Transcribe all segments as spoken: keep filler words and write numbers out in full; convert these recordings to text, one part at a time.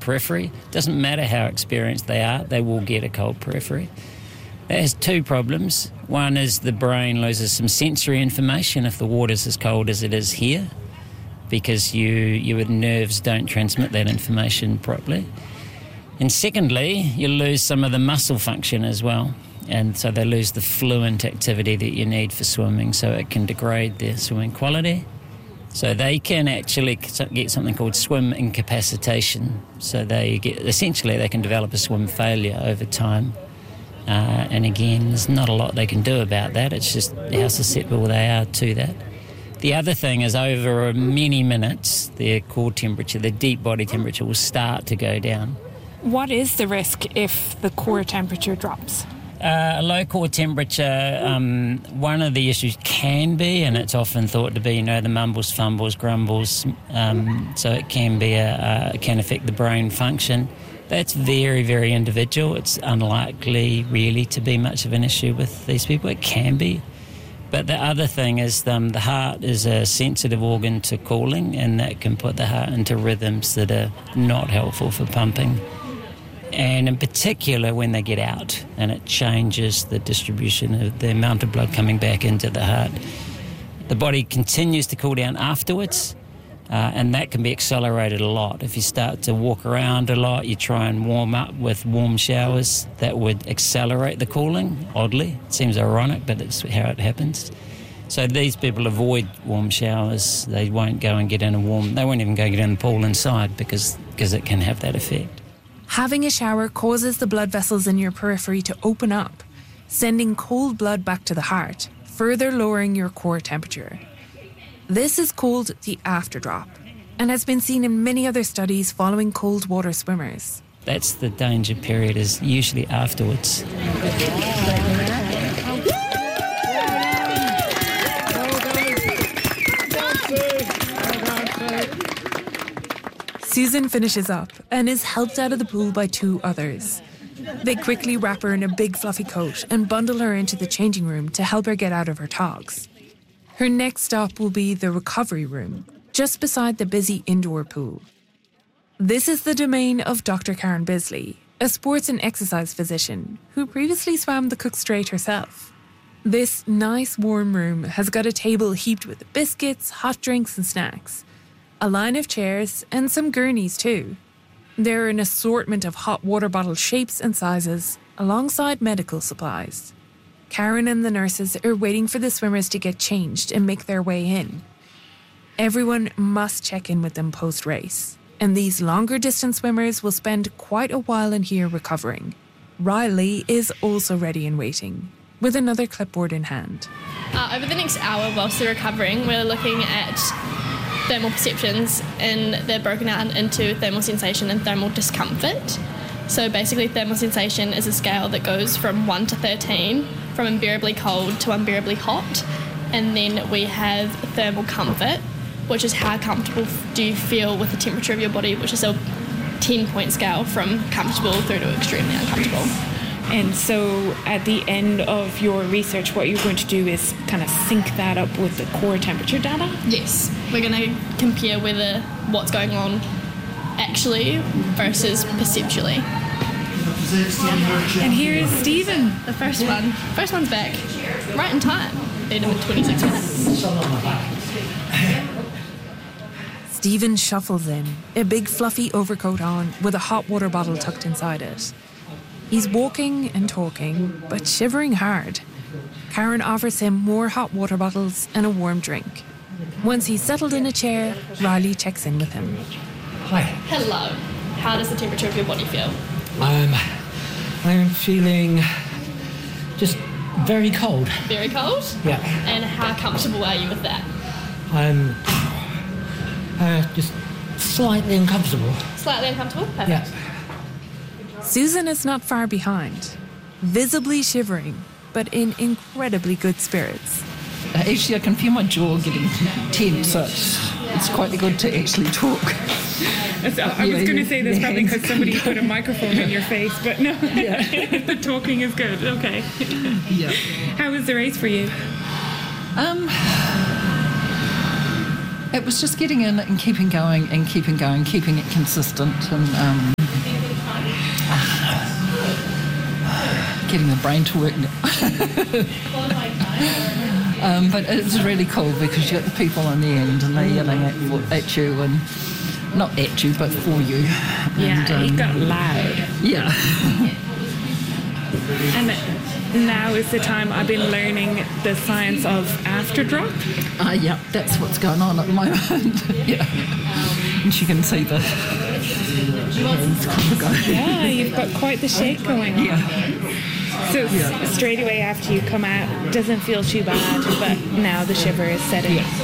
periphery. Doesn't matter how experienced they are, they will get a cold periphery. That has two problems. One is the brain loses some sensory information if the water's as cold as it is here, because you your nerves don't transmit that information properly. And secondly, you lose some of the muscle function as well. And so they lose the fluent activity that you need for swimming, so it can degrade their swimming quality. So they can actually get something called swim incapacitation. So they get, essentially they can develop a swim failure over time. Uh, and again, there's not a lot they can do about that. It's just how susceptible they are to that. The other thing is over many minutes, their core temperature, their deep body temperature will start to go down. What is the risk if the core temperature drops? Uh, a low core temperature, um, one of the issues can be, and it's often thought to be, you know, the mumbles, fumbles, grumbles. Um, so it can be, a, a, can affect the brain function. That's very, very individual. It's unlikely really to be much of an issue with these people. It can be. But the other thing is um, the heart is a sensitive organ to cooling, and that can put the heart into rhythms that are not helpful for pumping. And in particular when they get out, and it changes the distribution of the amount of blood coming back into the heart. The body continues to cool down afterwards, uh, and that can be accelerated a lot. If you start to walk around a lot, you try and warm up with warm showers, that would accelerate the cooling, oddly. It seems ironic, but it's how it happens. So these people avoid warm showers. They won't go and get in a warm, they won't even go get in the pool inside because, because it can have that effect. Having a shower causes the blood vessels in your periphery to open up, sending cold blood back to the heart, further lowering your core temperature. This is called the afterdrop, and has been seen in many other studies following cold water swimmers. That's the danger period, is usually afterwards. Susan finishes up and is helped out of the pool by two others. They quickly wrap her in a big fluffy coat and bundle her into the changing room to help her get out of her togs. Her next stop will be the recovery room, just beside the busy indoor pool. This is the domain of Doctor Karen Bisley, a sports and exercise physician who previously swam the Cook Strait herself. This nice warm room has got a table heaped with biscuits, hot drinks and snacks, a line of chairs and some gurneys too. There are an assortment of hot water bottle shapes and sizes alongside medical supplies. Karen and the nurses are waiting for the swimmers to get changed and make their way in. Everyone must check in with them post-race, and these longer distance swimmers will spend quite a while in here recovering. Riley is also ready and waiting, with another clipboard in hand. Uh, over the next hour whilst they're recovering, we're looking at thermal perceptions, and they're broken out into thermal sensation and thermal discomfort. So basically thermal sensation is a scale that goes from one to thirteen, from unbearably cold to unbearably hot. And then we have thermal comfort, which is how comfortable do you feel with the temperature of your body, which is a ten-point scale from comfortable through to extremely uncomfortable. And so at the end of your research, what you're going to do is kind of sync that up with the core temperature data? Yes. We're going to compare whether what's going on actually versus perceptually. And here is Stephen. The first one. First one's back. Right in time. Beat him in twenty-six minutes. Stephen shuffles in, a big fluffy overcoat on with a hot water bottle tucked inside it. He's walking and talking, but shivering hard. Karen offers him more hot water bottles and a warm drink. Once he's settled in a chair, Riley checks in with him. Hi. Hello. How does the temperature of your body feel? Um, I'm feeling just very cold. Very cold? Yeah. And how comfortable are you with that? I'm uh, just slightly uncomfortable. Slightly uncomfortable? Perfect. Yeah. Susan is not far behind, visibly shivering, but in incredibly good spirits. Uh, actually, I can feel my jaw getting tense, so it's, it's quite good to actually talk. So I was going to say that's probably because somebody put a microphone in your face, but no, yeah. The talking is good. Okay. Yeah. How was the race for you? Um, it was just getting in and keeping going and keeping going, keeping it consistent, and um, getting the brain to work now. um, but it's really cool because you've got the people on the end and they're yelling at, at you and not at you but for you. Yeah, and, um, it got loud. Yeah. And now is the time I've been learning the science of after drop. Ah, uh, yeah, that's what's going on at the moment. Yeah. And you can see the hands go. Yeah, you've got quite the shake going on. Yeah. So yeah. Straight away after you come out, doesn't feel too bad, but now the shiver is setting. Yeah.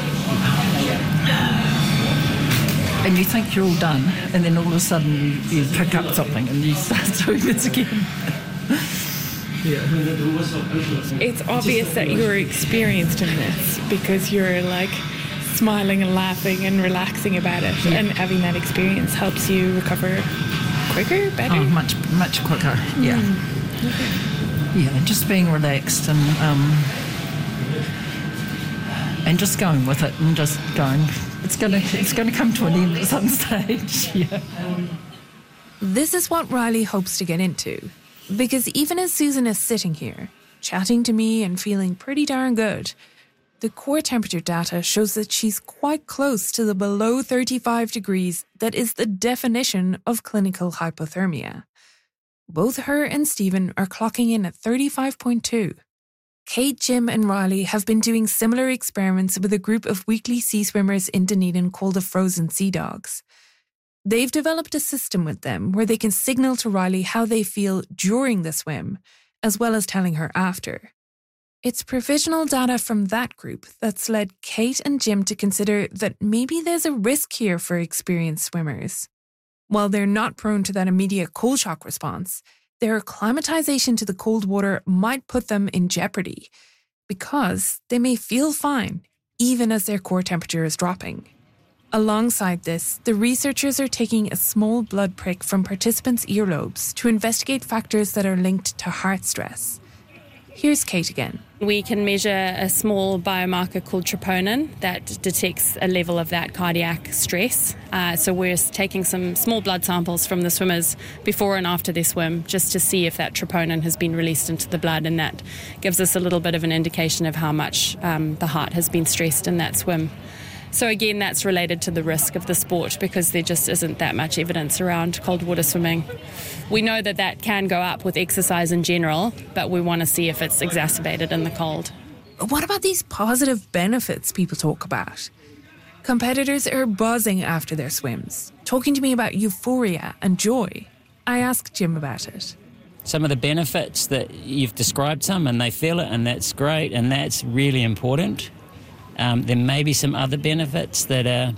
And you think you're all done, and then all of a sudden you, you pick up something and you start doing this again. Yeah. It's obvious that you're experienced in this because you're like smiling and laughing and relaxing about it, yeah. And having that experience helps you recover quicker, better? Oh, much, much quicker, yeah. Mm. Okay. Yeah, just being relaxed and um, and just going with it and just going. It's gonna, it's gonna come to an end at some stage. Yeah. This is what Riley hopes to get into. Because even as Susan is sitting here, chatting to me and feeling pretty darn good, the core temperature data shows that she's quite close to the below thirty-five degrees that is the definition of clinical hypothermia. Both her and Stephen are clocking in at thirty-five point two. Kate, Jim and Riley have been doing similar experiments with a group of weekly sea swimmers in Dunedin called the Frozen Sea Dogs. They've developed a system with them where they can signal to Riley how they feel during the swim, as well as telling her after. It's provisional data from that group that's led Kate and Jim to consider that maybe there's a risk here for experienced swimmers. While they're not prone to that immediate cold shock response, their acclimatization to the cold water might put them in jeopardy, because they may feel fine, even as their core temperature is dropping. Alongside this, the researchers are taking a small blood prick from participants' earlobes to investigate factors that are linked to heart stress. Here's Kate again. We can measure a small biomarker called troponin that detects a level of that cardiac stress. Uh, so we're taking some small blood samples from the swimmers before and after their swim just to see if that troponin has been released into the blood, and that gives us a little bit of an indication of how much um, the heart has been stressed in that swim. So again, that's related to the risk of the sport because there just isn't that much evidence around cold water swimming. We know that that can go up with exercise in general, but we want to see if it's exacerbated in the cold. What about these positive benefits people talk about? Competitors are buzzing after their swims, talking to me about euphoria and joy. I asked Jim about it. Some of the benefits that you've described some, and they feel it, and that's great, and that's really important. Um, there may be some other benefits that are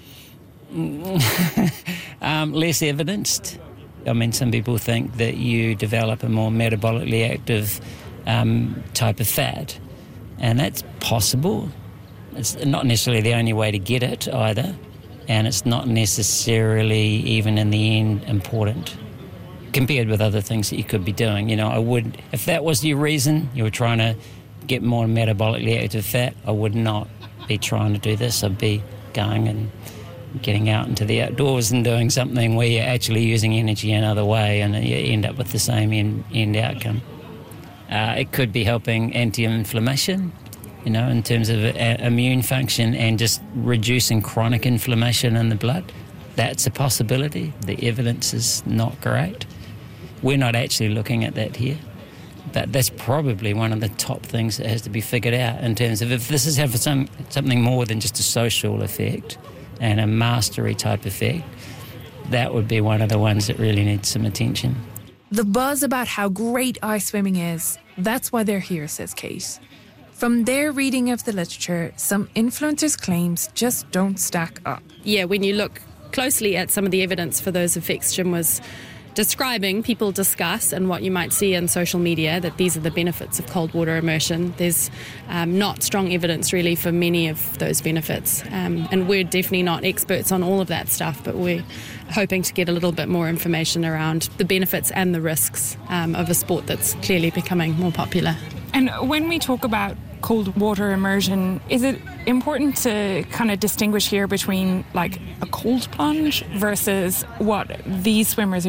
um, less evidenced. I mean, some people think that you develop a more metabolically active um, type of fat, and that's possible. It's not necessarily the only way to get it either, and it's not necessarily even in the end important compared with other things that you could be doing. You know, I would, if that was your reason, you were trying to get more metabolically active fat, I would not be trying to do this. I'd be going and getting out into the outdoors and doing something where you're actually using energy another way, and you end up with the same end, end outcome. Uh, it could be helping anti-inflammation, you know, in terms of uh, immune function and just reducing chronic inflammation in the blood. That's a possibility. The evidence is not great. We're not actually looking at that here. But that's probably one of the top things that has to be figured out in terms of if this is having some, something more than just a social effect and a mastery type effect, that would be one of the ones that really needs some attention. The buzz about how great ice swimming is, that's why they're here, says Kate. From their reading of the literature, some influencers' claims just don't stack up. Yeah, when you look closely at some of the evidence for those effects Jim was describing, people discuss, and what you might see in social media, that these are the benefits of cold water immersion. There's um, not strong evidence really for many of those benefits, um, and we're definitely not experts on all of that stuff, but we're hoping to get a little bit more information around the benefits and the risks um, of a sport that's clearly becoming more popular. And when we talk about cold water immersion, is it important to kind of distinguish here between like a cold plunge versus what these swimmers